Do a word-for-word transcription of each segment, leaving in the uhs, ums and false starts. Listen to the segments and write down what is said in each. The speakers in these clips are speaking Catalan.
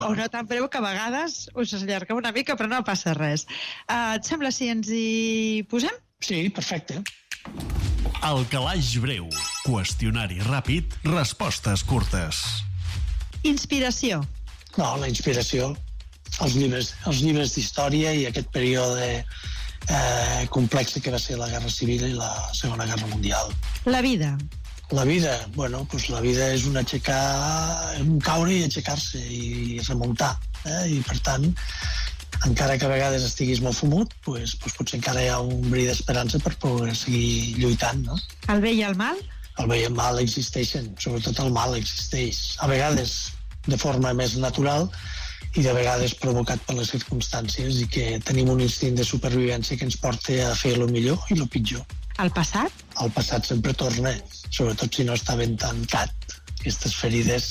o no tan breu, que a vegades us allarga una mica, però no passa res. Uh, et sembla si ens hi posem? Sí, perfecte. El calaix breu. Qüestionari ràpid, respostes curtes. Inspiració. No, la inspiració, els llibres, els llibres d'història i aquest període eh, complex que va ser la Guerra Civil i la Segona Guerra Mundial. La vida. La vida, bueno, pues la vida és un aixecar, un caure i aixecar-se i remuntar, eh? I per tant, encara que a vegades estiguis molt fumut, pues, pues potser encara hi ha un bri d'esperança per poder seguir lluitant, no? El bé i el mal? El bé i el mal existeixen, sobretot el mal existeix. A vegades de forma més natural i de vegades provocat per les circumstàncies i que tenim un instint de supervivència que ens porta a fer el millor i el pitjor. El passat? El passat sempre torna, sobretot si no està ben tancat. Aquestes ferides,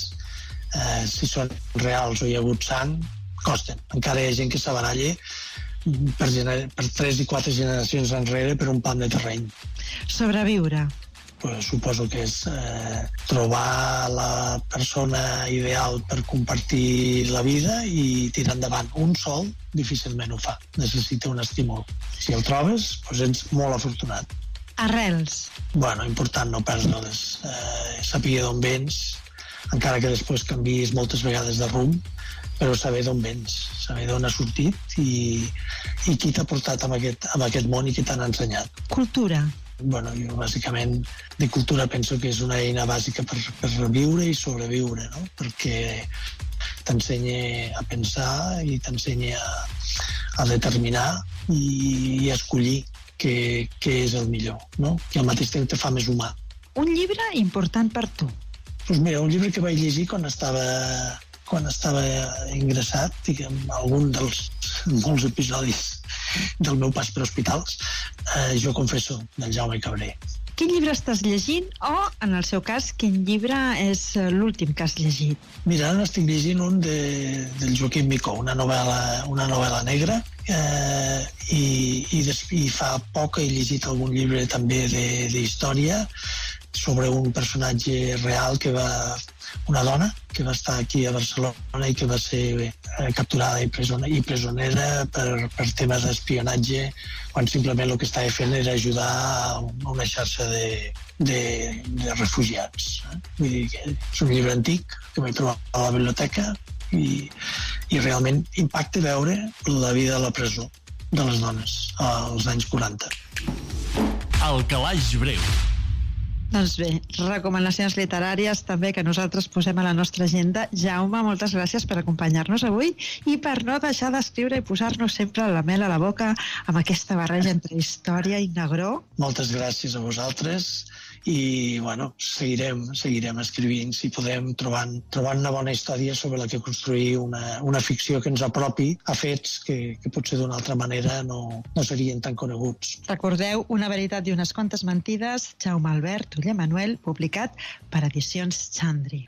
eh, si són reals o hi ha hagut sang, costen. Encara hi ha gent que s'abaralla per, gener- per tres i quatre generacions enrere per un pam de terreny. Sobreviure. Pues suposo que és eh, trobar la persona ideal per compartir la vida i tirar endavant. Un sol difícilment ho fa, necessita un estímul. Si el trobes, pues ets molt afortunat. Arrels. Bueno, important no perdre-les. Eh, saber d'on vens, encara que després canviïs moltes vegades de rumb, però saber d'on vens, saber d'on has sortit i, i qui t'ha portat en aquest, en aquest món i qui t'han ensenyat. Cultura. Bueno, jo bàsicament de cultura penso que és una eina bàsica per, per viure i sobreviure, no? Perquè t'ensenya a pensar i t'ensenya a, a determinar i, i a escollir què, què és el millor, no? I al mateix temps te fa més humà. Un llibre important per tu? Doncs mira, un llibre que vaig llegir quan estava quan estava ingressat, diguem, algun dels molts episodis del meu pas per hospitals, eh, Jo confesso, del Jaume Cabré. Quin llibre estàs llegint o, en el seu cas, quin llibre és l'últim que has llegit? Mira, ara estic llegint un de, del Joaquim Micó, una novel·la, una novel·la negra, eh, i, i, des, i fa poc he llegit algun llibre també de- d'història sobre un personatge real que va, una dona que va estar aquí a Barcelona i que va ser eh, capturada i, presone, i presonera per, per temes d'espionatge quan simplement el que estava fent era ajudar a una xarxa de, de, de refugiats. Eh? Vull dir que és un llibre antic que vaig trobar a la biblioteca i, i realment impacta veure la vida a la presó de les dones als anys quaranta. El calaix breu. Doncs bé, recomanacions literàries també que nosaltres posem a la nostra agenda. Jaume, moltes gràcies per acompanyar-nos avui i per no deixar d'escriure i posar-nos sempre la mel a la boca amb aquesta barreja entre història i negró. Moltes gràcies a vosaltres i bueno, seguirem, seguirem escrivint si podem, trobant, trobant una bona història sobre la que construir una, una ficció que ens apropi a fets que, que potser d'una altra manera no, no serien tan coneguts. Recordeu Una veritat i unes quantes mentides, Jaume Albert Oller Manuel, publicat per Edicions Chandri.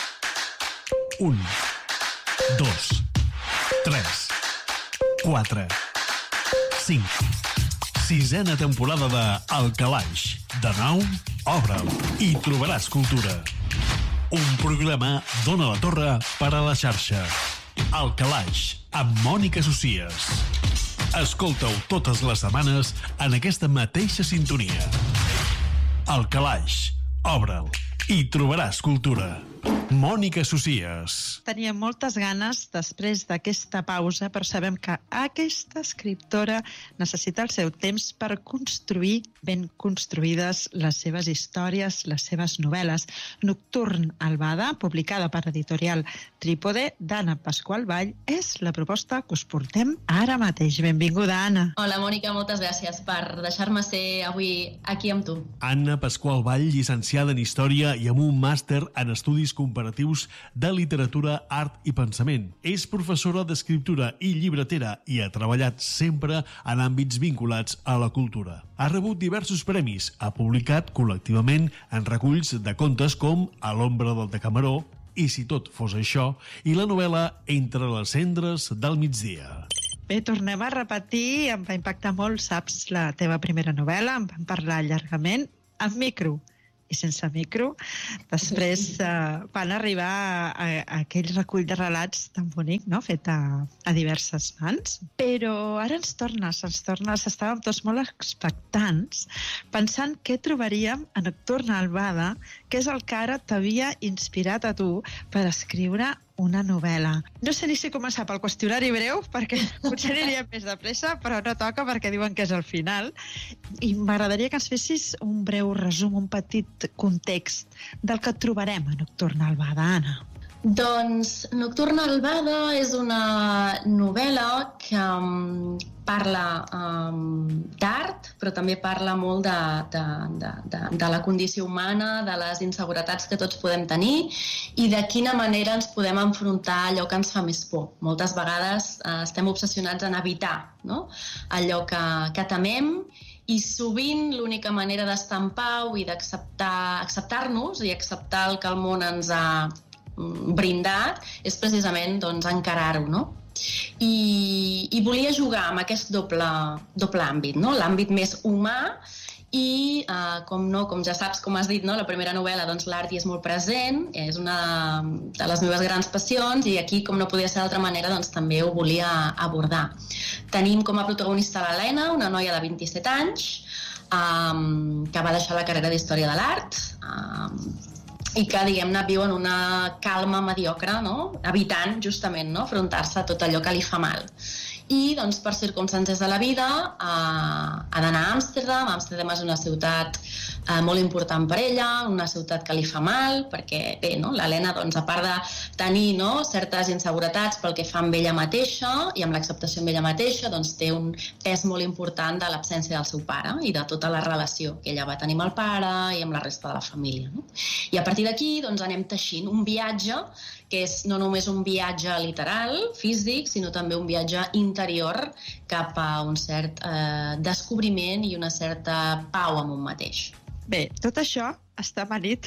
Un, dos, tres, quatre, cinc. Sisena temporada de El Calaix. De nou, obre'l i trobaràs cultura. Un programa d'Ona la Torre per a la xarxa. El Calaix, amb Mònica Socias. Escolta-ho totes les setmanes en aquesta mateixa sintonia. El Calaix, obre'l i trobaràs cultura. Mònica Socias. Tenia moltes ganes després d'aquesta pausa, però sabem que aquesta escriptora necessita el seu temps per construir ben construïdes les seves històries, les seves novel·les. Nocturn Albada, publicada per Editorial Trípode, d'Anna Pasqual Vall, és la proposta que us portem ara mateix. Benvinguda, Anna. Hola, Mònica, moltes gràcies per deixar-me ser avui aquí amb tu. Anna Pasqual Vall, llicenciada en Història i amb un màster en Estudis Comparatius de Literatura, Art i Pensament. És professora d'escriptura i llibretera i ha treballat sempre en àmbits vinculats a la cultura. Ha rebut diversos premis, ha publicat col·lectivament en reculls de contes com A l'ombra del Decameró, I si tot fos això, i la novel·la Entre les cendres del migdia. Bé, tornem a repetir, em va impactar molt, saps, la teva primera novel·la, em van parlar llargament, amb micro. i sense micro. Després eh, van arribar a, a, a aquell recull de relats tan bonic, no?, fet a, a diverses mans. Però ara ens tornes, ens tornes, estàvem tots molt expectants, pensant què trobaríem a Nocturna Albada, que és el que ara t'havia inspirat a tu per escriure una novel·la. No sé ni si començar pel qüestionari breu, perquè potser aniria més de pressa, però no toca perquè diuen que és el final. I m'agradaria que ens fessis un breu resum, un petit context del que trobarem a Nocturna Albada, Anna. Doncs Nocturna Albada és una novel·la que um, parla um, d'art, però també parla molt de, de, de, de, de la condició humana, de les inseguretats que tots podem tenir i de quina manera ens podem enfrontar a allò que ens fa més por. Moltes vegades uh, estem obsessionats en evitar, no?, allò que, que temem, i sovint l'única manera d'estar en pau i d'acceptar acceptar-nos i acceptar el que el món ens ha brindat és precisament doncs, encarar-ho, no? I, i volia jugar amb aquest doble, doble àmbit, no? L'àmbit més humà i, eh, com, no, com ja saps, com has dit, no? La primera novel·la, doncs, l'art hi és molt present, és una de les meves grans passions i aquí, com no podia ser d'altra manera, doncs, també ho volia abordar. Tenim com a protagonista l'Helena, una noia de vint-i-set anys, um, que va deixar la carrera d'Història de l'Art, um, i que, diguem-ne, viu en una calma mediocre, no?, evitant, justament, no?, afrontar-se a tot allò que li fa mal. I, doncs, per circumstàncies de la vida, eh, ha d'anar a Amsterdam. Amsterdam és una ciutat eh, molt important per ella, una ciutat que li fa mal, perquè, bé, no?, l'Helena, doncs, a part de tenir, no?, certes inseguretats pel que fa amb ella mateixa i amb l'acceptació amb ella mateixa, doncs, té un pes molt important de l'absència del seu pare i de tota la relació que ella va tenir amb el pare i amb la resta de la família, no? I a partir d'aquí, doncs, anem teixint un viatge que és no només un viatge literal, físic, sinó també un viatge interior cap a un cert eh, descobriment i una certa pau amb un mateix. Bé, tot això està amanit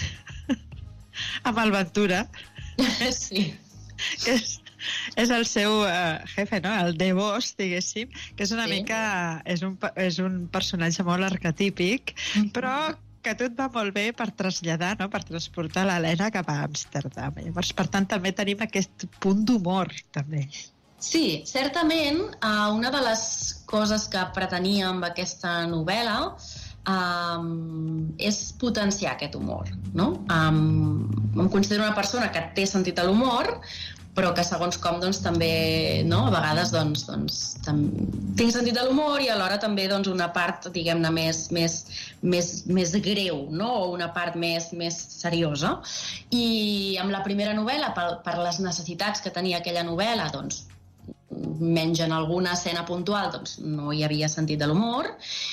amb el Ventura. Sí. Que és, és el seu uh, jefe, no?, el de boss, diguéssim, que és una Sí. mica... És un, és un personatge molt arquetípic, Mm-hmm. però que a tu et va molt bé per traslladar, no?, per transportar l'Helena cap a Amsterdam. Llavors, per tant, també tenim aquest punt d'humor, també. Sí, certament, uh, una de les coses que pretenia amb aquesta novel·la um, és potenciar aquest humor, no? Um, em considero una persona que té sentit a l'humor, però que segons com doncs, també, no? A vegades doncs, doncs, tam... tinc sentit de l'humor i alhora també doncs, una part, diguem-ne, més, més, més, més greu, no? O una part més, més seriosa. I amb la primera novel·la, per, per les necessitats que tenia aquella novel·la, doncs, menys en alguna escena puntual, doncs, no hi havia sentit de l'humor.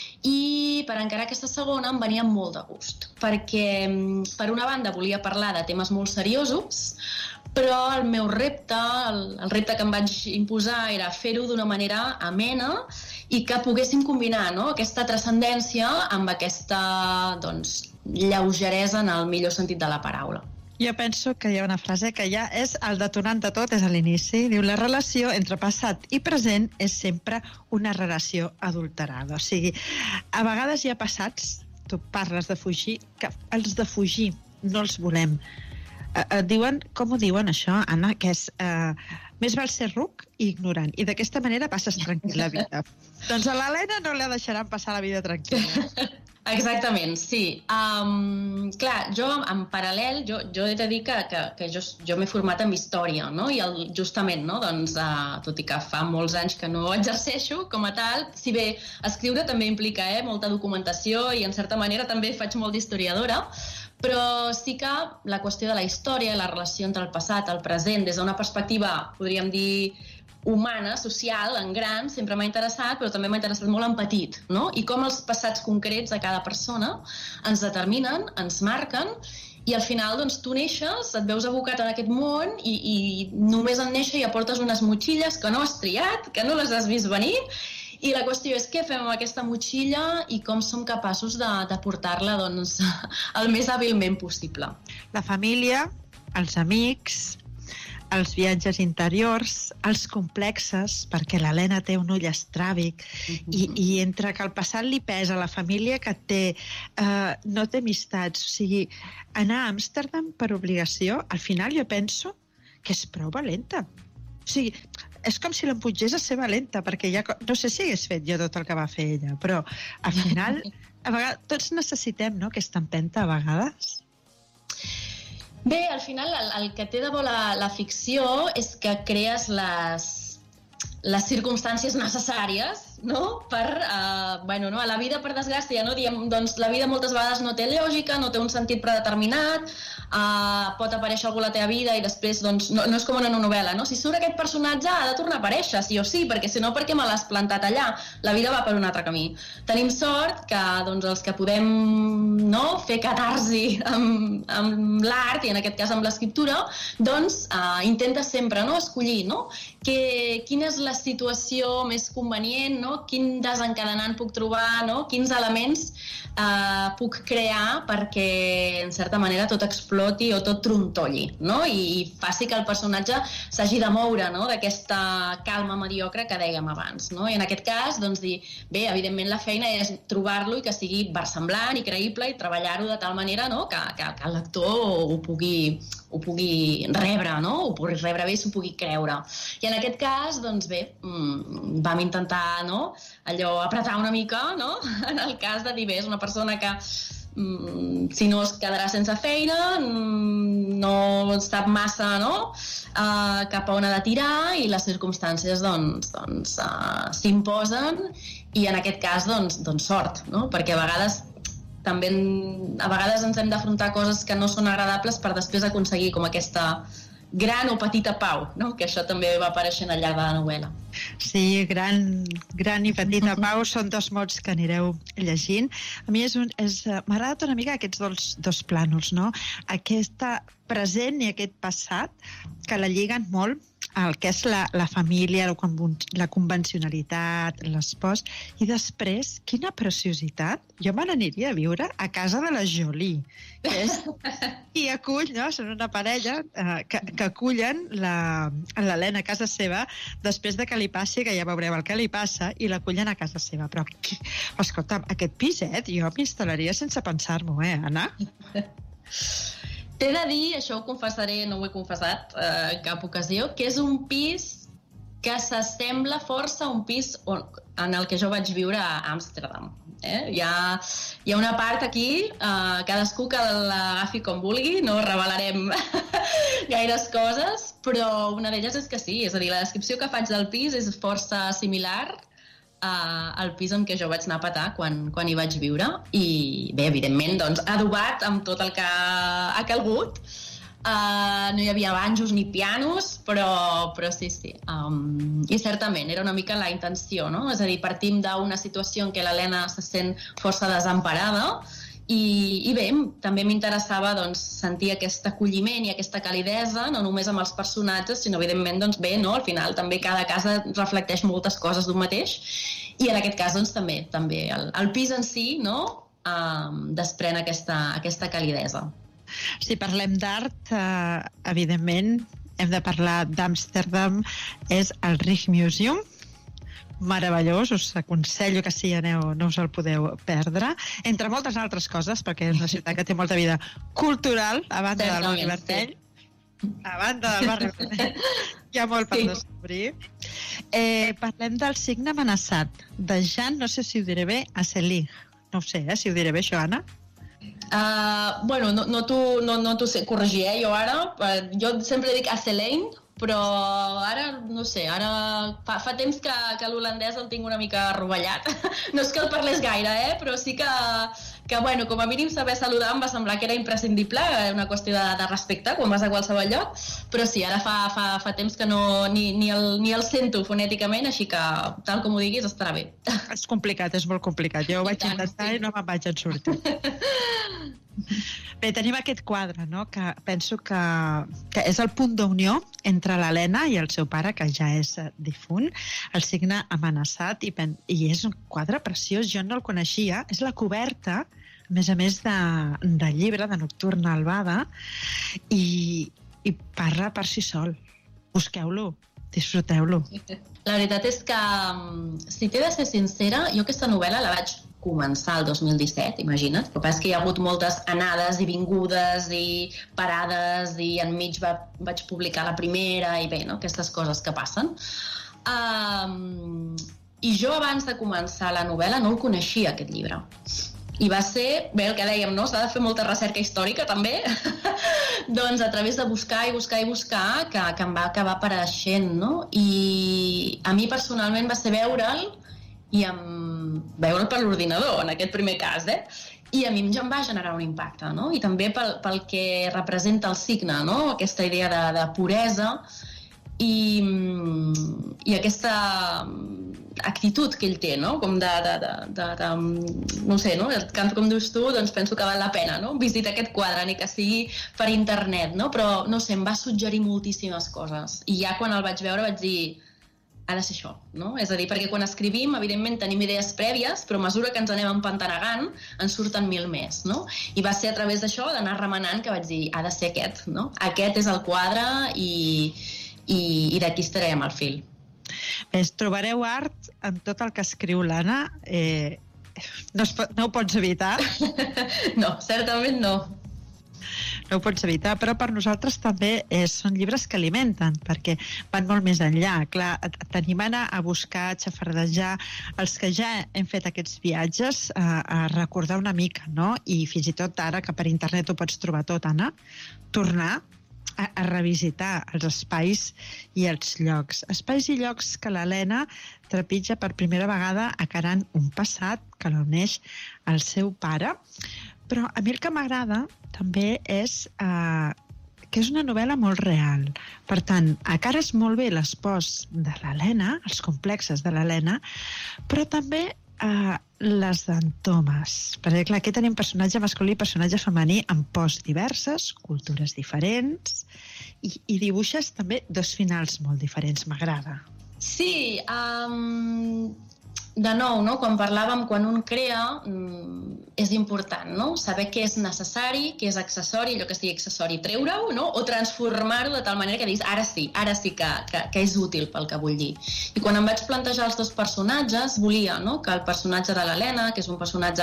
I per encarar aquesta segona em venia molt de gust, perquè per una banda volia parlar de temes molt seriosos, però el meu repte, el, el repte que em vaig imposar era fer-ho d'una manera amena i que poguéssim combinar, no?, aquesta transcendència amb aquesta, doncs, lleugeresa en el millor sentit de la paraula. Jo penso que hi ha una frase que ja és el detonant de tot, és a l'inici. Diu, la relació entre passat i present és sempre una relació adulterada. O sigui, a vegades hi ha passats, tu parles de fugir, que els de fugir no els volem. Eh, eh, diuen, com ho diuen això, Anna? Que és eh, més val ser ruc i ignorant. I d'aquesta manera passes tranquil·la vida. Doncs a l'Helena no la deixaran passar la vida tranquil·la. Exactament, sí. Um, clar, jo en paral·lel, jo, jo he de dir que, que, que jo, jo m'he format en història, no? I el, justament, no? Doncs, uh, tot i que fa molts anys que no exerceixo com a tal, si bé escriure també implica eh, molta documentació i en certa manera també faig molt d'historiadora, però sí que la qüestió de la història, la relació entre el passat, el present, des d'una perspectiva, podríem dir, humana, social, en gran, sempre m'ha interessat, però també m'ha interessat molt en petit, no? I com els passats concrets de cada persona ens determinen, ens marquen, i al final, doncs, tu neixes, et veus abocat en aquest món i, i només en néixer ja portes unes motxilles que no has triat, que no les has vist venir, i la qüestió és què fem amb aquesta motxilla i com som capaços de, de portar-la, doncs, el més hàbilment possible. La família, els amics, els viatges interiors, els complexes, perquè l'Helena té un ull estràbic, uh-huh. i, i entre que el passat li pesa, la família que té, eh, no té amistats, o sigui, anar a Amsterdam per obligació, al final jo penso que és prou valenta. O sigui, és com si l'emputgés a ser valenta, perquè ja, no sé si hagués fet jo tot el que va fer ella, però al final a vegades, tots necessitem, no?, aquesta empenta a vegades. Bé, al final el, el que té de bo la, la ficció és que crees les, les circumstàncies necessàries, no?, per, uh, bueno, no, a la vida, per desgràcia, no?, diem, doncs la vida moltes vegades no té lògica, no té un sentit predeterminat, uh, pot aparèixer algú a la teva vida i després, doncs, no, no és com una novel·la, no? Si surt aquest personatge ha de tornar a aparèixer, sí o sí, perquè si no, per què me l'has plantat allà? La vida va per un altre camí. Tenim sort que, doncs, els que podem, no?, fer catarsi amb, amb l'art, i en aquest cas amb l'escriptura, doncs, uh, intenta sempre, no?, escollir, no?, que, quina és la situació més convenient, no?, quin desencadenant puc trobar, no?, quins elements eh, puc crear perquè, en certa manera, tot exploti o tot trontolli, no?, i, i faci que el personatge s'hagi de moure, no?, d'aquesta calma mediocre que dèiem abans, no? I en aquest cas, doncs, dir, bé, evidentment la feina és trobar-lo i que sigui versemblant i creïble i treballar-ho de tal manera, no?, que, que, que el lector ho pugui, ho pugui rebre, no?, ho pugui rebre bé i s'ho pugui creure. I en aquest cas, doncs bé, vam intentar, no?, allò, apretar una mica, no?, en el cas de dir, bé, és una persona que mm, si no es quedarà sense feina, mm, no sap massa, no?, uh, cap a on ha de tirar, i les circumstàncies, doncs, doncs uh, s'imposen, i en aquest cas, doncs, doncs sort, no?, perquè a vegades també a vegades ens hem d'afrontar coses que no són agradables per després aconseguir com aquesta gran o petita pau, no?, que això també va apareixent al llarg de la novel·la. Sí, gran, gran i petita pau són dos mots que anireu llegint. A mi és un, és, m'ha agradat una mica aquests dos, dos plànols, no? Aquesta present i aquest passat que la lliguen molt el que és la, la família, la convencionalitat, l'espòs, i després, quina preciositat, jo me n'aniria a viure a casa de la Jolie, que és qui acull, no? Són una parella eh, que, que acullen l'Helena a casa seva després de que li passi, que ja veureu el que li passa, i l'acullen a casa seva. Però, escolta, aquest piset jo m'instal·laria sense pensar-m'ho, eh, Anna? T'he de dir, això ho confessaré, no ho he confessat eh, en cap ocasió, que és un pis que s'assembla força a un pis on, en el que jo vaig viure a Amsterdam. Eh? Hi, ha, hi ha una part aquí, eh, cadascú que l'agafi com vulgui, no revelarem gaires coses, però una d'elles és que sí, és a dir, la descripció que faig del pis és força similar Uh, al pis en què jo vaig anar a petar quan, quan hi vaig viure, i bé, evidentment, doncs, adobat amb tot el que ha calgut. Uh, no hi havia banjos ni pianos, però, però sí, sí. Um, I certament, era una mica la intenció, no? És a dir, partim d'una situació en què l'Helena se sent força desemparada, I, i bé, també m'interessava doncs, sentir aquest acolliment i aquesta calidesa, no només amb els personatges, sinó evidentment, doncs, bé, no? Al final també cada casa reflecteix moltes coses d'un mateix, i en aquest cas doncs, també, també el, el pis en si, no? um, desprèn aquesta, aquesta calidesa. Si parlem d'art, eh, evidentment hem de parlar d'Amsterdam, és el Rijksmuseum, meravellós, us aconsello que si hi aneu no us el podeu perdre, entre moltes altres coses, perquè és una ciutat que té molta vida cultural, a banda del barri vermell, a banda del barri vermell, hi ha molt per sí. descobrir. Eh, parlem del signe amenaçat, de Jean, no sé si ho diré bé, Asseling. No ho sé, eh, si ho diré bé, això, Anna. Uh, bueno, no, no t'ho no, no sé corregir, eh, jo ara. Uh, jo sempre dic Asseling, però ara, no sé, ara fa, fa temps que, que l'holandès el tinc una mica rovellat. No és que el parlés gaire, eh? Però sí que, que, bueno, com a mínim saber saludar em va semblar que era imprescindible, una qüestió de, de respecte quan vas a qualsevol lloc, però sí, ara fa, fa, fa temps que no, ni, ni, el, ni el sento fonèticament, així que tal com ho diguis estarà bé. És complicat, és molt complicat. Jo ho vaig tant, intentar sí. i no me'n vaig en sortir. Bé, tenim aquest quadre, no?, que penso que, que és el punt d'unió entre l'Helena i el seu pare, que ja és difunt, el signe amenaçat, i, pen... i és un quadre preciós, jo no el coneixia, és la coberta, a més a més de, de llibre, de Nocturna Albada, i, i parla per si sol. busqueu-lo, disfruteu-lo. La veritat és que, si t'he de ser sincera, jo aquesta novel·la la vaig començar el dos mil disset, imagina't. El que passa és que hi ha hagut moltes anades i vingudes i parades i enmig va, vaig publicar la primera i bé, no? Aquestes coses que passen. Um, I jo abans de començar la novel·la no el coneixia, aquest llibre. I va ser, bé, el que dèiem, no? S'ha de fer molta recerca històrica, també. Doncs a través de buscar i buscar i buscar que, que em va acabar apareixent, no? I a mi personalment va ser veure'l i em... veure'l per l'ordinador, en aquest primer cas, eh? I a mi ja em va generar un impacte, no? I també pel, pel que representa el signe, no? Aquesta idea de, de puresa i, i aquesta actitud que ell té, no? Com de, de, de, de, de no sé, no? Tant com dius tu, doncs penso que val la pena, no? Visitar aquest quadre, ni que sigui per internet, no? Però, no sé, em va suggerir moltíssimes coses. I ja quan el vaig veure vaig dir, ha de ser això, no? És a dir, perquè quan escrivim, evidentment tenim idees prèvies, però a mesura que ens anem empantanegant, ens surten mil més, no? I va ser a través d'això, d'anar remenant, que vaig dir, ha de ser aquest, no? Aquest és el quadre i, i, i d'aquí estarem al fil. Bé, trobareu art en tot el que escriu l'Anna. Eh, no, es, no ho pots evitar. No, certament no. No ho pots evitar, però per nosaltres també eh, són llibres que alimenten, perquè van molt més enllà. Clar, t'animen a buscar, a xafardejar, els que ja hem fet aquests viatges, a, a recordar una mica, no? I fins i tot ara, que per internet ho pots trobar tot, Anna, tornar a, a revisitar els espais i els llocs. Espais i llocs que l'Helena trepitja per primera vegada acarant un passat que l'uneix al seu pare. Però a mi el que m'agrada també és eh, que és una novel·la molt real. Per tant, acares molt bé l'espòs de l'Helena, els complexes de l'Helena, però també eh, les d'en Thomas. Perquè, clar, aquí tenim personatge masculí i personatge femení amb pors diverses, cultures diferents, i, i dibuixes també dos finals molt diferents. M'agrada. Sí, um, de nou, no? Quan parlàvem, quan un crea, és important, no? Saber què és necessari, què és accessori, allò que sigui accessori, treure-ho, no? O transformar-ho de tal manera que diguis, ara sí, ara sí que, que, que és útil pel que vull dir. I quan em vaig plantejar els dos personatges, volia, no? Que el personatge de l'Helena, que és un personatge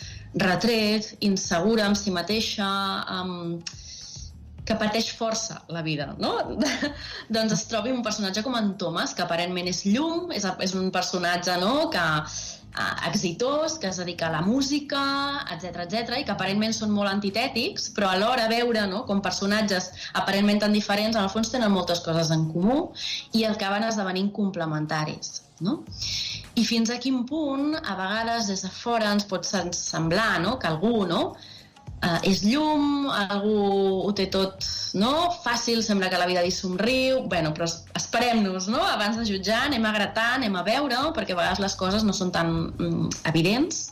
retret, insegura amb si mateixa, amb... que pateix força la vida, no? Doncs es trobi un personatge com en Thomas, que aparentment és llum, és, és un personatge, no?, que eh, exitós, que es dedica a la música, etcètera, etcètera, i que aparentment són molt antitètics, però alhora veure, no?, com personatges aparentment tan diferents, en el fons tenen moltes coses en comú i acaben esdevenint complementaris, no? I fins a quin punt, a vegades, des de fora ens pot semblar, no?, que algú, no?, Uh, és llum, algú ho té tot, no? Fàcil, sembla que la vida li somriu. Bueno, però esperem-nos, no? Abans de jutjar, anem a gratar, anem a veure, perquè a vegades les coses no són tan mm, evidents.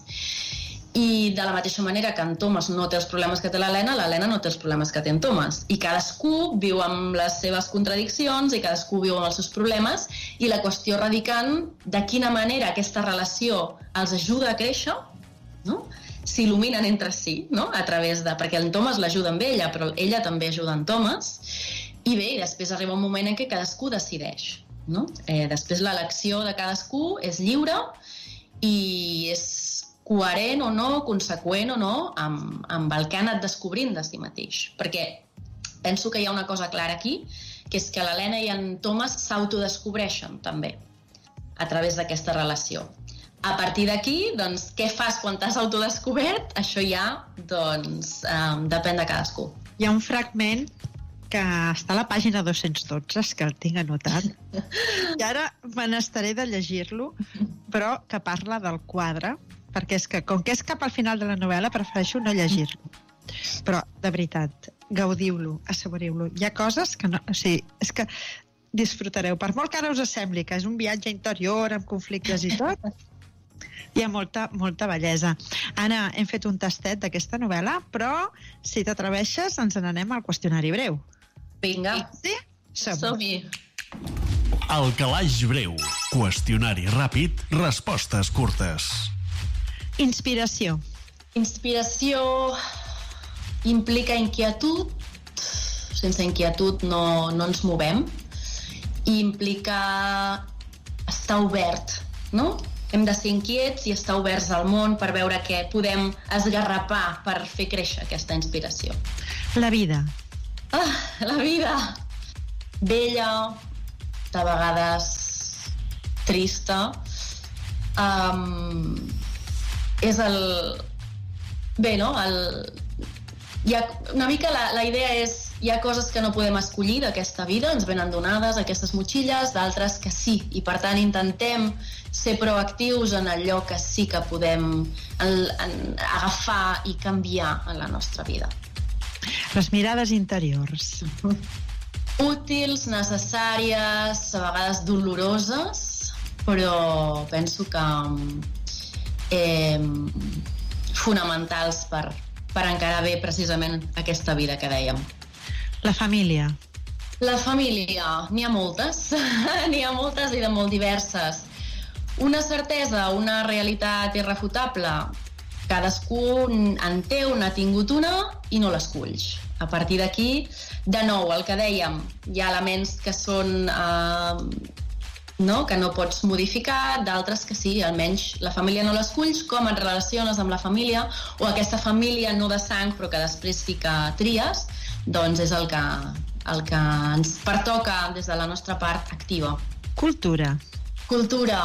I de la mateixa manera que en Thomas no té els problemes que té l'Helena, l'Helena no té els problemes que té en Thomas. I cadascú viu amb les seves contradiccions i cadascú viu amb els seus problemes, i la qüestió radicant de quina manera aquesta relació els ajuda a créixer, no?, s'il·luminen entre si, no?, a través de... perquè en Thomas l'ajuda amb ella, però ella també ajuda en Thomas. I bé, després arriba un moment en què cadascú decideix, no? Eh, després l'elecció de cadascú és lliure i és coherent o no, conseqüent o no, amb, amb el que ha anat descobrint de si mateix. Perquè penso que hi ha una cosa clara aquí, que és que l'Helena i en Thomas s'autodescobreixen també a través d'aquesta relació. A partir d'aquí, doncs, què fas quan t'has autodescobert? Això ja, doncs, eh, depèn de cadascú. Hi ha un fragment que està a la pàgina dos-cents dotze, que el tinc anotat, i ara me n'estaré de llegir-lo, però que parla del quadre, perquè és que, com que és cap al final de la novel·la, prefereixo no llegir-lo. Però, de veritat, gaudiu-lo, asseguriu-lo. Hi ha coses que no... O sigui, és que disfrutareu. Per molt que ara us sembli que és un viatge interior amb conflictes i tot, hi ha molta, molta bellesa. Anna, hem fet un tastet d'aquesta novel·la, però si t'atreveixes ens n'anem al qüestionari breu. Vinga. Sí? Som. Som-hi. El calaix breu. Qüestionari ràpid, respostes curtes. Inspiració. Inspiració implica inquietud. Sense inquietud no, no ens movem. i implica estar obert, no? Hem de ser inquiets i estar oberts al món per veure què podem esgarrapar per fer créixer aquesta inspiració. La vida. Ah, la vida! Bella, de vegades trista. Um, és el... Bé, no? El... Hi ha... Una mica la, la idea és hi ha coses que no podem escollir d'aquesta vida, ens venen donades aquestes motxilles, d'altres que sí, i per tant intentem ser proactius en allò que sí que podem en, en agafar i canviar en la nostra vida. Les mirades interiors. Útils, necessàries, a vegades doloroses, però penso que eh, fonamentals per, per encarar bé precisament aquesta vida que dèiem. La família. La família, n'hi ha moltes, n'hi ha moltes i de molt diverses. Una certesa, una realitat irrefutable, cadascú en té, n'ha tingut una i no l'esculls. A partir d'aquí, de nou, el que dèiem, hi ha elements que són... Eh, no? que no pots modificar, d'altres que sí, almenys la família no l'esculls, com et relaciones amb la família, o aquesta família no de sang, però que després sí que tries, doncs és el que, el que ens pertoca des de la nostra part activa. Cultura. Cultura,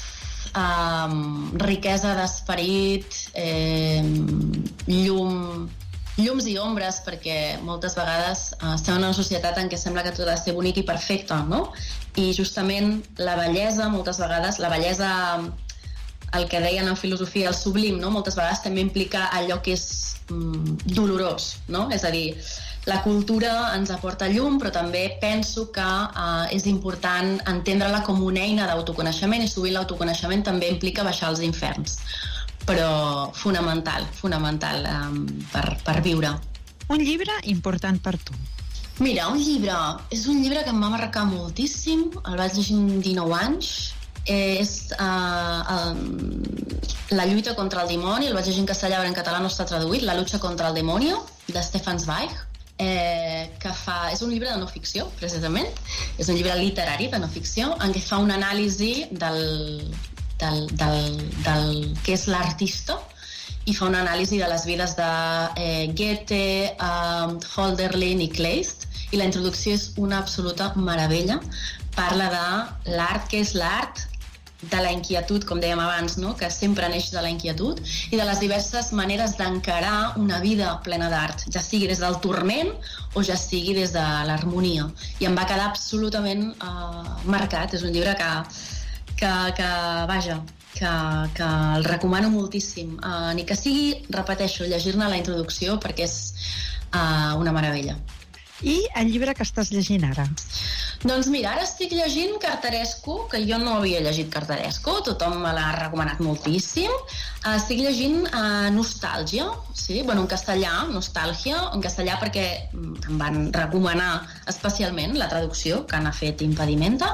um, riquesa d'esperit, eh, llum, llums i ombres, perquè moltes vegades eh, estem en una societat en què sembla que tot ha de ser bonic i perfecte, no? I justament la bellesa, moltes vegades, la bellesa, el que deien en filosofia, el sublim, no? Moltes vegades també implica allò que és mm, dolorós, no? És a dir, la cultura ens aporta llum, però també penso que eh, és important entendre-la com una eina d'autoconeixement, i sovint l'autoconeixement també implica baixar als inferns. Però fonamental, fonamental um, per, per viure. Un llibre important per tu. Mira, un llibre, és un llibre que em va marcar moltíssim, el vaig llegir amb dinou anys, eh, és uh, um, La lluita contra el dimoni, el vaig llegir en castellà, però en català no està traduït, La lucha contra el demonio, de Stefan Zweig, eh, que fa, és un llibre de no ficció, precisament, és un llibre literari de no ficció, en què fa una anàlisi del... Del, del, del que és l'artista, i fa una anàlisi de les vides de eh, Goethe, eh, Hölderlin i Kleist, i la introducció és una absoluta meravella. Parla de l'art, que és l'art, de la inquietud, com dèiem abans, no? Que sempre neix de la inquietud, i de les diverses maneres d'encarar una vida plena d'art, ja sigui des del turment o ja sigui des de l'harmonia. I em va quedar absolutament eh, marcat. És un llibre que que, que vaja, que, que el recomano moltíssim. Uh, ni que sigui, repeteixo, llegir-ne la introducció, perquè és uh, una meravella. I el llibre que estàs llegint ara? Doncs mira, ara estic llegint Cartarescu, que jo no havia llegit Cartarescu, tothom me l'ha recomanat moltíssim. Uh, estic llegint uh, Nostàlgia, sí? Bueno, en castellà, Nostàlgia, en castellà perquè em van recomanar especialment la traducció que n'ha fet Impedimenta,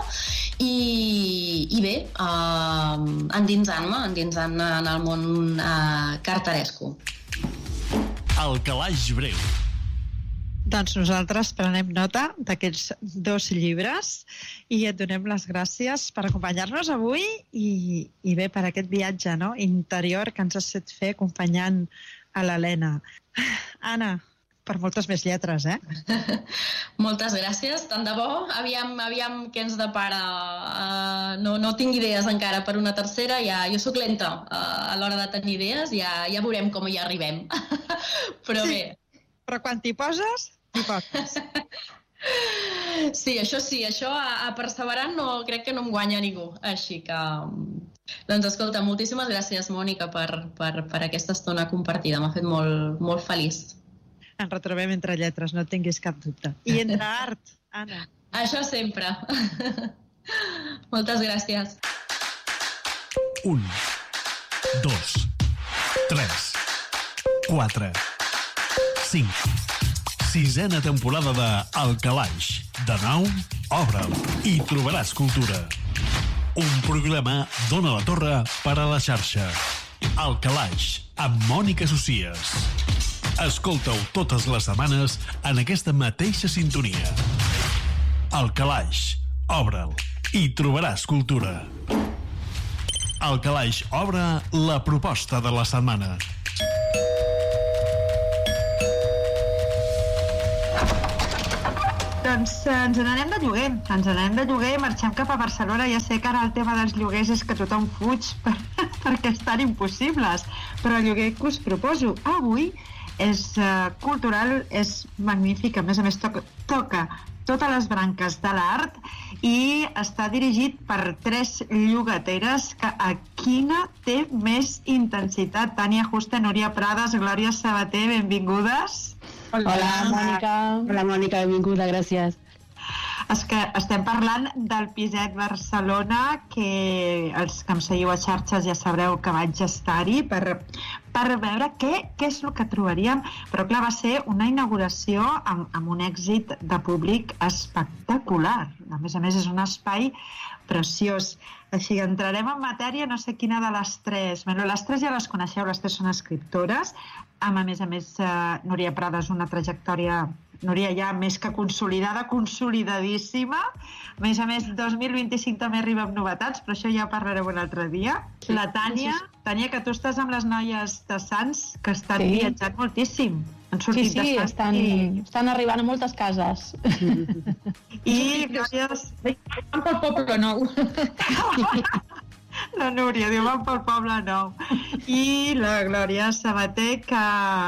i, i bé, uh, endinsant-me, endinsant-me en el món uh, cartarescu. El calaix breu. Doncs nosaltres prenem nota d'aquests dos llibres i et donem les gràcies per acompanyar-nos avui i, i bé, per aquest viatge, no? interior que ens has fet fer acompanyant a l'Helena. Anna, per moltes més lletres, eh? Moltes gràcies, tant de bo. Aviam, aviam què ens depara. Uh, no, no tinc idees encara per una tercera. Ja, jo sóc lenta uh, a l'hora de tenir idees. Ja, ja veurem com hi arribem. Però sí, bé. Però quan t'hi poses, t'hi poses. Sí, això sí. Això a, a perseverant no, crec que no em guanya ningú. Així que... Doncs escolta, moltíssimes gràcies, Mònica, per, per, per aquesta estona compartida. M'ha fet molt, molt feliç. Ens retrobem entre lletres, no tinguis cap dubte. I entre art, Anna. Això sempre. Moltes gràcies. Un, dos, tres, quatre, cinc. Sisena temporada de El Calaix. De nou, obre'l i trobaràs cultura. Un programa d'Ona la Torre per a la xarxa. El Calaix, amb Mònica Socies. Escolta-ho totes les setmanes en aquesta mateixa sintonia. El Calaix, Obre'l i trobaràs cultura. El Calaix obre la proposta de la setmana. Doncs eh, ens n'anem de lloguer, ens n'anem de lloguer i marxem cap a Barcelona. Ja sé que ara el tema dels lloguers és que tothom fuig per, perquè estan impossibles, però el lloguer que us proposo avui és eh, cultural, és magnífic, a més a més toca, toca totes les branques de l'art i està dirigit per tres llogateres que a quina té més intensitat. Tània Juste, Núria Prades, Glòria Sabater, benvingudes. Hola, Hola Mònica. Hola, Mònica, benvinguda, gràcies. És que estem parlant del Piset Barcelona, que els que em seguiu a xarxes ja sabreu que vaig estar-hi per, per veure què, què és el que trobaríem. Però clar, va ser una inauguració amb, amb un èxit de públic espectacular. A més a més, és un espai preciós. Així que entrarem en matèria, no sé quina de les tres. Bueno, les tres ja les coneixeu, les tres són escriptores. Amb, a més a més, eh, Núria Prades, una trajectòria... Núria ja més que consolidada, consolidadíssima. A més a més, dos mil vint-i-cinc també arriba amb novetats, però això ja ho parlarem un altre dia. Sí, la Tània, sí, sí. Tània, que tu estàs amb les noies de Sants, que estan sí. viatjant moltíssim. Han sortit sí, sí, de Sants estan, i... estan arribant a moltes cases. I Glòria... Van pel Poble Nou. La Núria diu, van pel Poble Nou. I la Glòria Sabater, que,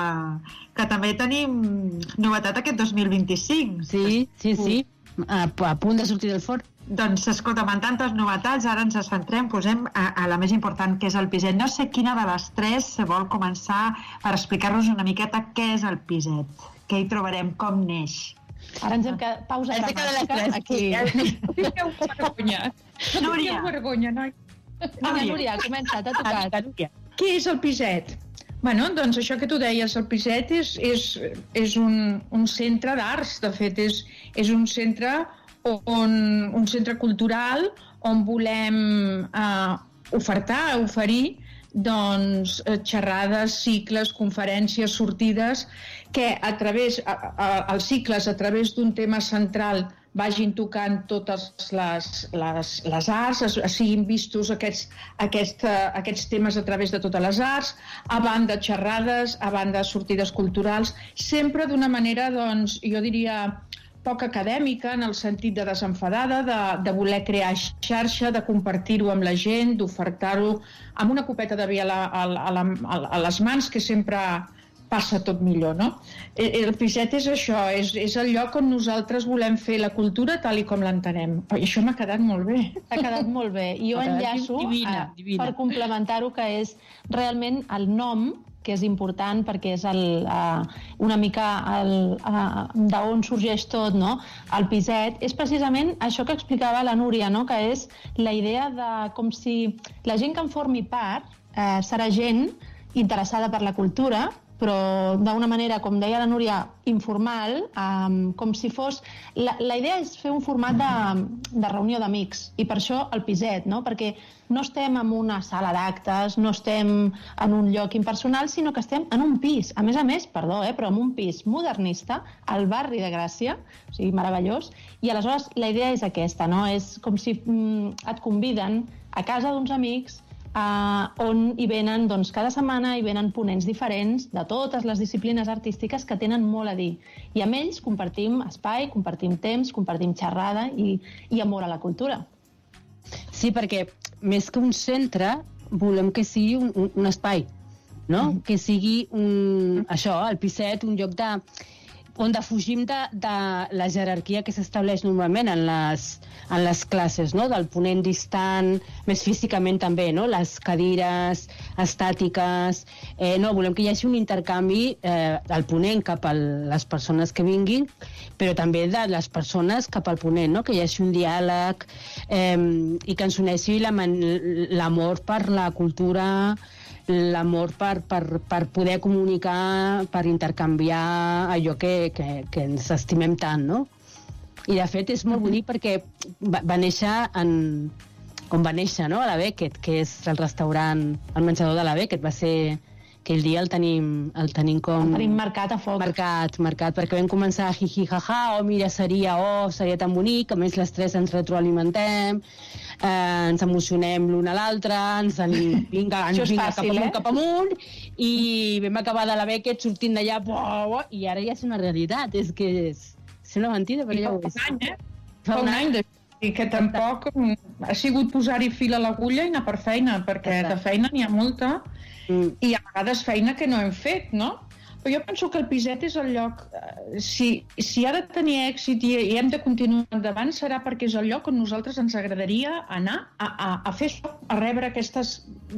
que també tenim novetat aquest dos mil vint-i-cinc. Sí, sí, sí, a, a punt de sortir del forn. Doncs, escolta'm, amb tantes novetats, ara ens centrem, posem a, a la més important, que és el Piset. No sé quina de les tres vol començar per explicar-nos una miqueta què és el Piset, què hi trobarem, com neix. Ara ens hem quedat pausa gramàtica aquí. Tingueu vergonya. Núria. Tingueu vergonya, noi. Núria, Núria, comença, t'ha tocat. Què és el Piset? Bueno, doncs això que tu deies, el Piset és, és, és un, un centre d'arts. De fet, és, és un centre on, un centre cultural on volem eh, ofertar, oferir doncs, xerrades, cicles, conferències, sortides, que a través, a, a, els cicles a través d'un tema central vagin tocant totes les, les, les arts, siguin vistos aquests, aquest, aquests temes a través de totes les arts, a banda xerrades, a banda sortides culturals, sempre d'una manera, doncs, jo diria, poc acadèmica, en el sentit de desenfadada, de, de voler crear xarxa, de compartir-ho amb la gent, d'ofertar-ho amb una copeta de vi a, la, a, la, a, a les mans, que sempre passa tot millor, no? El Piset és això, és, és el lloc on nosaltres volem fer la cultura tal i com l'entenem. I això m'ha quedat molt bé. T'ha quedat molt bé. I jo enllaço divina, divina. per complementar-ho, que és realment el nom, que és important perquè és el, uh, una mica el, uh, d'on sorgeix tot, no? El Piset és precisament això que explicava la Núria, no? Que és la idea de com si la gent que en formi part uh, serà gent interessada per la cultura, però d'una manera, com deia la Núria, informal, um, com si fos... La, la idea és fer un format de, de reunió d'amics, i per això el Piset, no? Perquè no estem en una sala d'actes, no estem en un lloc impersonal, sinó que estem en un pis. A més a més, perdó, eh, però en un pis modernista, al barri de Gràcia, o sigui, meravellós, i aleshores la idea és aquesta, no? És com si mm, et conviden a casa d'uns amics, Uh, on hi venen, doncs, cada setmana hi venen ponents diferents de totes les disciplines artístiques que tenen molt a dir. I amb ells compartim espai, compartim temps, compartim xerrada i, i amor a la cultura. Sí, perquè més que un centre, volem que sigui un, un, un espai, no? Mm-hmm. Que sigui un, això, el Piset, un lloc de... on defugim de, de la jerarquia que s'estableix normalment en les, en les classes, no? Del ponent distant, més físicament també, no? Les cadires estàtiques... Eh, no, volem que hi hagi un intercanvi eh, del ponent cap a les persones que vinguin, però també de les persones cap al ponent, no? Que hi hagi un diàleg eh, i que ens uneixi l'amor per la cultura, l'amor per, per, per poder comunicar, per intercanviar allò que, que, que ens estimem tant, no? I de fet és molt bonic perquè va, va néixer en, com va néixer, no? A la Beckett, que és el restaurant, el menjador de la Beckett, va ser aquell dia el tenim, el tenim com... El tenim marcat a foc. Marcat, marcat, perquè vam començar a jiji, jaja, oh, mira, seria, oh, seria tan bonic, a més les tres ens retroalimentem, eh, ens emocionem l'un a l'altre, ens en... vinga, ens vinga fàcil, cap amunt, eh? cap amunt, i vam acabar de la Beckett sortint d'allà, oh, oh, i ara ja és una realitat, és que és, és una mentida, però ja ho és. Fa un any, eh? Fa un any de... I que tampoc ha sigut posar-hi fil a l'agulla i anar per feina, perquè de feina n'hi ha molta, mm. i a vegades feina que no hem fet, no? Però jo penso que el Piset és el lloc, si, si ha de tenir èxit i, i hem de continuar endavant, serà perquè és el lloc on nosaltres ens agradaria anar a, a, a fer això, a rebre aquestes,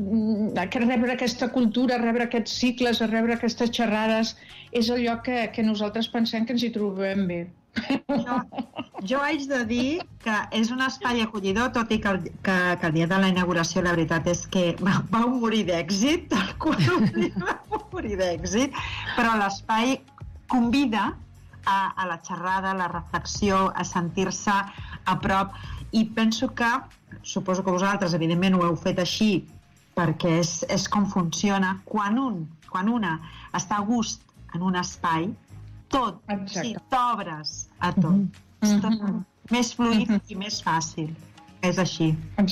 a rebre aquesta cultura, a rebre aquests cicles, a rebre aquestes xerrades. És el lloc que, que nosaltres pensem que ens hi trobem bé. Jo, jo haig de dir que és un espai acollidor, tot i que el, que, que el dia de la inauguració la veritat és que va, va morir d'èxit, el qual va morir d'èxit, però l'espai convida a, a la xerrada, a la reflexió, a sentir-se a prop, i penso que, suposo que vosaltres evidentment ho heu fet així, perquè és, és com funciona, quan un, quan una està a gust en un espai, tot, si t'obres a tot, mm-hmm. és tot mm-hmm. més fluid mm-hmm. i més fàcil. És així.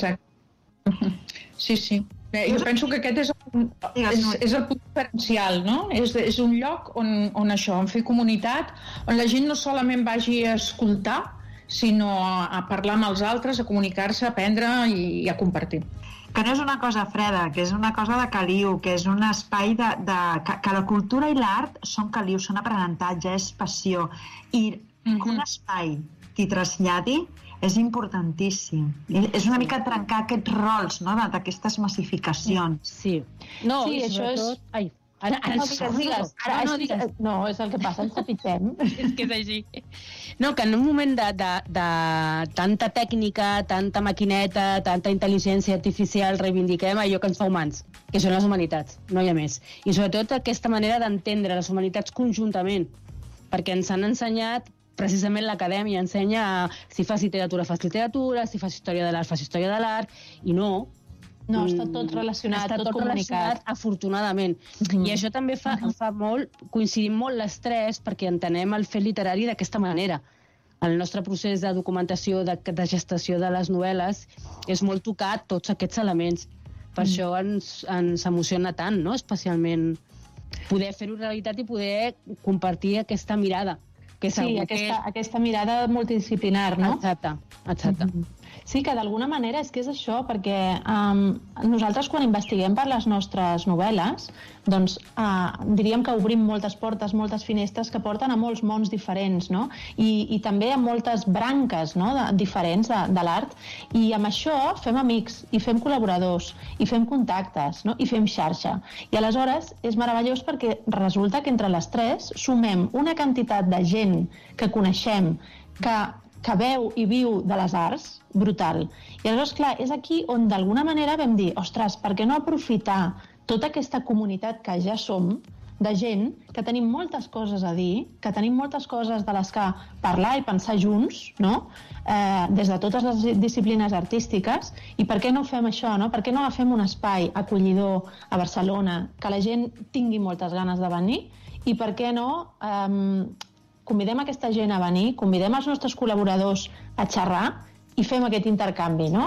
Exacte. Sí, sí. Bé, jo penso que aquest és el, és, és el punt diferencial, no? És, és un lloc on, on això, on fer comunitat, on la gent no solament vagi a escoltar, sinó a, a parlar amb els altres, a comunicar-se, a aprendre i, i a compartir. Que no és una cosa freda, que és una cosa de caliu, que és un espai de... de que, que la cultura i l'art són caliu, són aprenentatge, és passió. I mm-hmm. que un espai t'hi traslladi és importantíssim. I és una mica trencar aquests rols, no?, d'aquestes massificacions. Sí. No, sí, això és... Ai, ara, ara, no, digues, digues. Ara, no, digues. No, és el que passa, ens trepitgem. És que és així. No, que en un moment de, de, de tanta tècnica, tanta maquineta, tanta intel·ligència artificial, reivindiquem allò que ens fa humans, que són les humanitats, no hi ha més. I sobretot aquesta manera d'entendre les humanitats conjuntament, perquè ens han ensenyat, precisament l'acadèmia ensenya a, si fas literatura, fas literatura, si fas història de l'art, fas història de l'art, i no... No, està tot relacionat, està tot, tot comunicat. Afortunadament. Mm-hmm. I això també fa, mm-hmm. fa molt, coincidim molt les tres, perquè entenem el fet literari d'aquesta manera. El nostre procés de documentació, de, de gestació de les novel·les, és molt tocat tots aquests elements. Per mm. això ens, ens emociona tant, no?, especialment poder fer-ho realitat i poder compartir aquesta mirada. Que sí, aquesta, que... aquesta mirada multidisciplinar, no? Exacte, exacte. Mm-hmm. Sí, que d'alguna manera és que és això, perquè um, nosaltres quan investiguem per les nostres novel·les, doncs uh, diríem que obrim moltes portes, moltes finestres que porten a molts mons diferents, no? I, i també a moltes branques, no?, de, diferents de, de l'art, i amb això fem amics, i fem col·laboradors, i fem contactes, no?, i fem xarxa. I aleshores és meravellós perquè resulta que entre les tres sumem una quantitat de gent que coneixem, que que veu i viu de les arts, brutal. I aleshores, clar, és aquí on d'alguna manera vam dir, ostres, per què no aprofitar tota aquesta comunitat que ja som, de gent que tenim moltes coses a dir, que tenim moltes coses de les que parlar i pensar junts, no?, eh, des de totes les disciplines artístiques, i per què no fem això, no? Per què no agafem un espai acollidor a Barcelona, que la gent tingui moltes ganes de venir, i per què no... Eh, convidem aquesta gent a venir, convidem els nostres col·laboradors a xerrar i fem aquest intercanvi, no?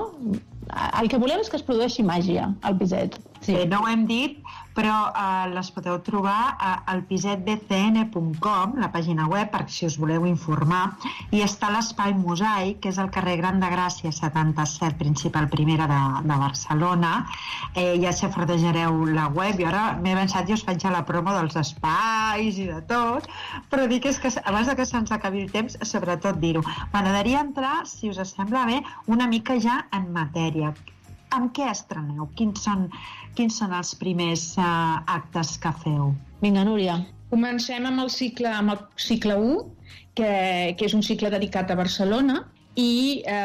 El que volem és que es produeixi màgia al Piset. Sí, no ho hem dit, però eh, les podeu trobar al piset b c n punt com, la pàgina web, per si us voleu informar, i està l'espai Mosaic, que és al carrer Gran de Gràcia setanta-set, principal primera de, de Barcelona. Eh, ja xafretejareu la web, i ara m'he pensat i us faig ja la promo dels espais i de tot, però dic és que abans que se'ns acabi el temps, sobretot dir-ho. M'agradaria entrar, si us sembla bé, una mica ja en matèria. Amb què estreneu? Quins són, quins són els primers uh, actes que feu? Vinga, Núria. Comencem amb el cicle, amb el cicle u, que, que és un cicle dedicat a Barcelona, i eh,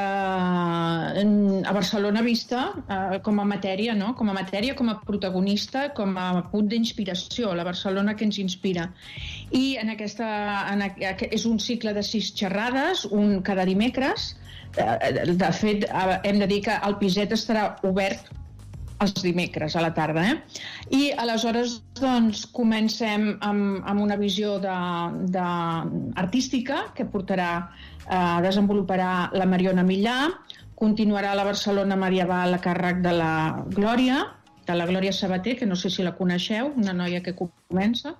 a Barcelona vista eh, com a matèria, no? Com a matèria, com a protagonista, com a punt d'inspiració, la Barcelona que ens inspira. I en aquesta, en, és un cicle de sis xerrades, un cada dimecres. De fet, hem de dir que el Piset estarà obert els dimecres a la tarda. Eh? I aleshores doncs, comencem amb, amb una visió de, de artística que portarà, eh, desenvoluparà la Mariona Millà, continuarà la Barcelona medieval a càrrec de la Glòria, de la Glòria Sabater, que no sé si la coneixeu, una noia que comença.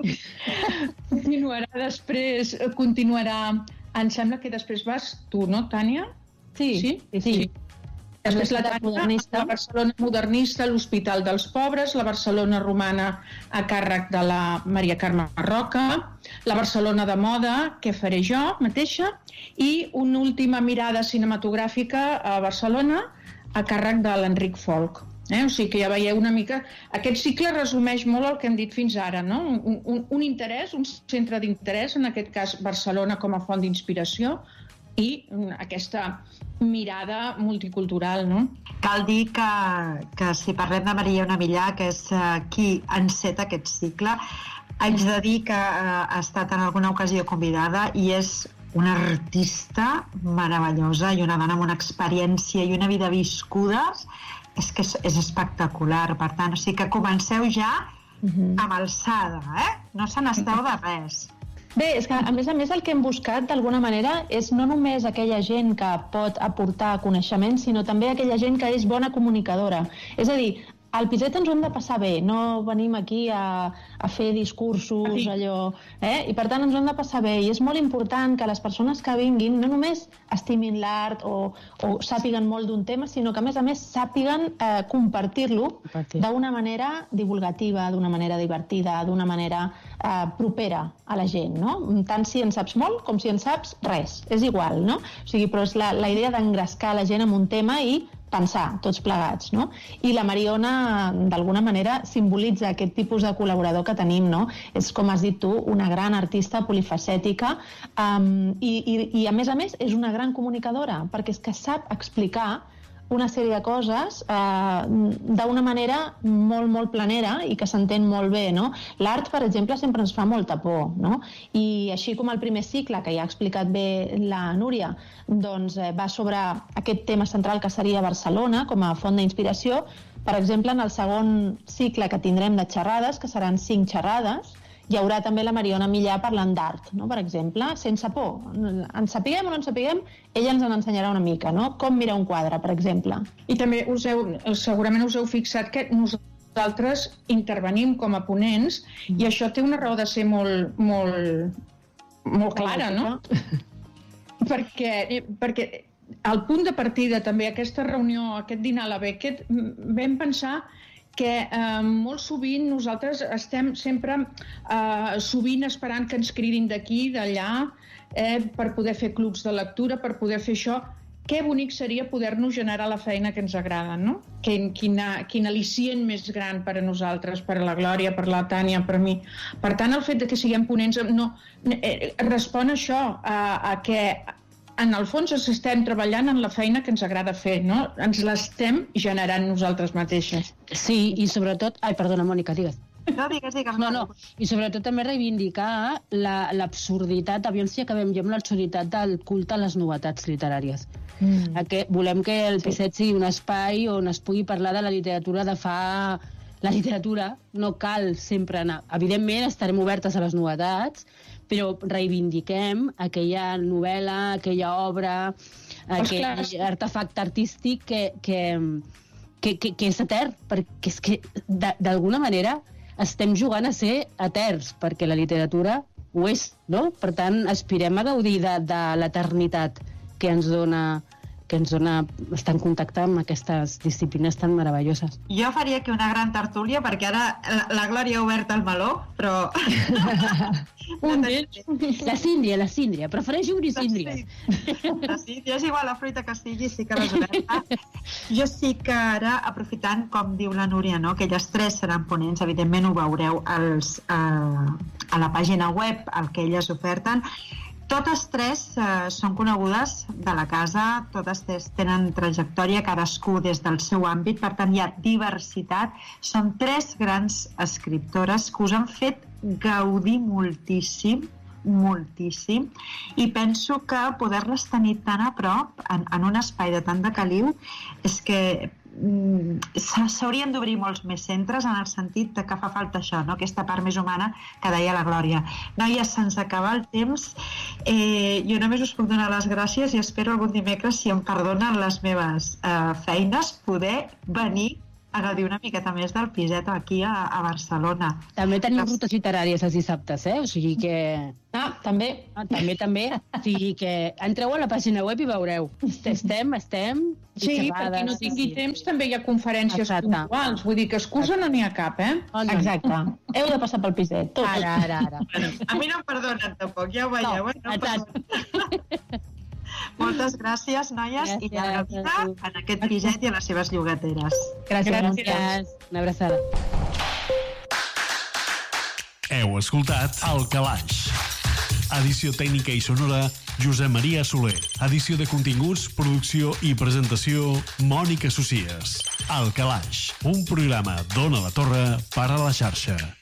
Continuarà després, continuarà, em sembla que després vas tu, no, Tània? Sí, sí. sí. sí. Després la Tània, la Barcelona modernista, l'Hospital dels Pobres, la Barcelona romana a càrrec de la Maria Carme Roca, la Barcelona de moda, que faré jo mateixa, i una última mirada cinematogràfica a Barcelona a càrrec de l'Enric Folk. Eh? O sigui que ja veieu una mica... Aquest cicle resumeix molt el que hem dit fins ara, no? Un, un, un interès, un centre d'interès, en aquest cas Barcelona com a font d'inspiració, i aquesta mirada multicultural, no? Cal dir que, que si parlem de Mariona Millà, que és uh, qui enceta aquest cicle, haig de dir que uh, ha estat en alguna ocasió convidada i és una artista meravellosa i una dona amb una experiència i una vida viscudes, és que és, és espectacular. Per tant, o sigui que comenceu ja amb alçada, eh? No se n'esteu de res. Bé, és que a més a més el que hem buscat d'alguna manera és no només aquella gent que pot aportar coneixement, sinó també aquella gent que és bona comunicadora. És a dir, al Piset ens ho hem de passar bé, no venim aquí a, a fer discursos, allò... Eh? I per tant ens ho hem de passar bé. I és molt important que les persones que vinguin no només estimin l'art o, o sàpiguen molt d'un tema, sinó que a més a més sàpiguen eh, compartir-lo d'una manera divulgativa, d'una manera divertida, d'una manera eh, propera a la gent, no? Tant si en saps molt com si en saps res. És igual, no? O sigui, però és la, la idea d'engrescar la gent en un tema i pensar, tots plegats, no? I la Mariona, d'alguna manera, simbolitza aquest tipus de col·laborador que tenim, no? És, com has dit tu, una gran artista polifacètica um, i, i, i, a més a més, és una gran comunicadora, perquè és que sap explicar una sèrie de coses eh, d'una manera molt, molt planera i que s'entén molt bé, no? L'art, per exemple, sempre ens fa molta por, no? I així com el primer cicle, que ja ha explicat bé la Núria, doncs eh, va sobre aquest tema central que seria Barcelona com a font d'inspiració. Per exemple, en el segon cicle que tindrem de xerrades, que seran cinc xerrades, hi haurà també la Mariona Millà parlant d'art, no? Per exemple, sense por. En sapiguem o no en sapiguem, ella ens en ensenyarà una mica, no? Com mirar un quadre, per exemple. I també us heu, segurament us heu fixat que nosaltres intervenim com a ponents i això té una raó de ser molt, molt, molt clara, no? perquè, perquè el punt de partida també, aquesta reunió, aquest dinar a la Beckett, vam pensar que eh, molt sovint nosaltres estem sempre eh, sovint esperant que ens cridin d'aquí, d'allà, eh, per poder fer clubs de lectura, per poder fer això. Que bonic seria poder-nos generar la feina que ens agrada, no? Que, quina, quin al·licient més gran per a nosaltres, per a la Glòria, per a la Tània, per a mi. Per tant, el fet de que siguem ponents no, eh, respon a això, a, a que en el fons estem treballant en la feina que ens agrada fer, no? Ens l'estem generant nosaltres mateixes. Sí, i sobretot... Ai, perdona, Mònica, digues. No, digues, digues. No, no. I sobretot també reivindicar l'absurditat, aviam si acabem jo amb l'absurditat del culte a les novetats literàries. Mm. Que volem que el Piset sigui un espai on es pugui parlar de la literatura de fa... La literatura no cal sempre anar... Evidentment estarem obertes a les novetats, però reivindiquem aquella novel·la, aquella obra, aquell artefacte artístic que, que, que, que, que és etern, perquè és que d'alguna manera estem jugant a ser eterns, perquè la literatura ho és, no? Per tant, aspirem a gaudir de, de l'eternitat que ens dona que ens dona estar en contacte amb aquestes disciplines tan meravelloses. Jo faria aquí una gran tertúlia, perquè ara la, la Glòria ha obert el meló, però... La síndria, la síndria. Prefereixo obrir síndria. La síndria és igual la fruita que sigui, sí que l'has oberta. Jo sí que ara, aprofitant, com diu la Núria, no? Que elles tres seran ponents, evidentment ho veureu als, uh, a la pàgina web, el que elles oferten. Totes tres eh, són conegudes de la casa, totes tres tenen trajectòria, cadascú des del seu àmbit, per tant hi ha diversitat. Són tres grans escriptores que us han fet gaudir moltíssim, moltíssim, i penso que poder-les tenir tan a prop, en, en un espai de tant de caliu, és que s'haurien d'obrir molts més centres en el sentit de que fa falta això, no? Aquesta part més humana que deia la Glòria. Noies, se'ns acaba el temps. Eh, jo només us puc donar les gràcies i espero algun dimecres, si em perdonen les meves eh, feines, poder venir a gaudir una miqueta més del piset aquí a, a Barcelona. També tenim rutes literàries els dissabtes, eh? O sigui que... Ah, també. Ah, també, també. O sigui que entreu a la pàgina web i veureu. Estem, estem... Sí, per qui no tingui sí. temps també hi ha conferències Exacte. puntuals. Vull dir que excusa no n'hi ha cap, eh? Exacte. Heu de passar pel piset. Tot. Ara, ara, ara. A mi no em perdonen tampoc, ja ho veieu, no. eh? No em Moltes gràcies, noies, gràcies, i llarga vida en aquest piset i a les seves llogateres. Gràcies. gràcies. Una abraçada. Heu escoltat El Calaix. Edició tècnica i sonora, Josep Maria Soler. Edició de continguts, producció i presentació, Mònica Socias. El Calaix, un programa d'Ona la Torre per a la xarxa.